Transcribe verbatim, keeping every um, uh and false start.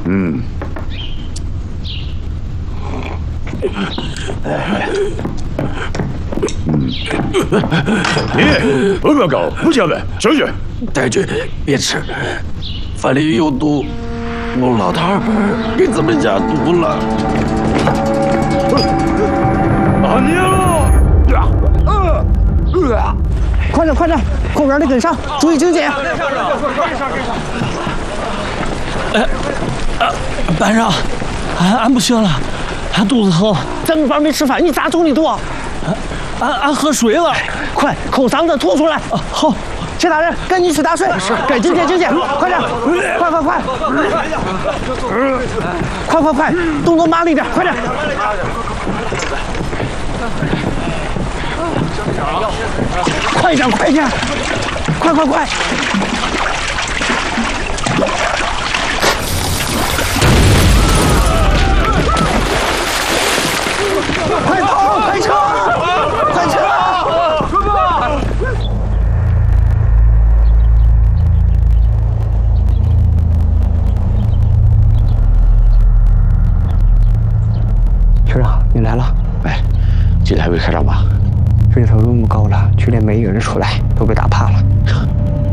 嗯。嗯。你不要搞，不行的，小心。 太君，别吃，饭里有毒，我老太儿给咱们下毒了。 阿娘！呃呃， 快点快点，后边的跟上，注意警戒。 哎，啊，班长，俺俺不行了，俺肚子疼。 整饭没吃饭，你咋中的毒？ 俺俺喝水了， 快口嗓子吐出来。 啊，好。 其他人赶紧去打水，是，该警戒警戒，快点，快快快，快快快，动作麻利点，快点。快点快点，快快快！快跑！快撤！快撤！学长，你来了。 哎，今天还没开张吧？ 这头这么高了，却连没一个人出来，都被打怕了。